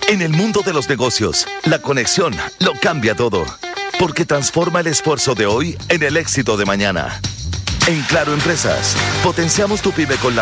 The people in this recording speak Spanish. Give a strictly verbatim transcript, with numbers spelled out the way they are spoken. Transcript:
En el mundo de los negocios, la conexión lo cambia todo, porque transforma el esfuerzo de hoy en el éxito de mañana. En Claro Empresas, potenciamos tu pyme con la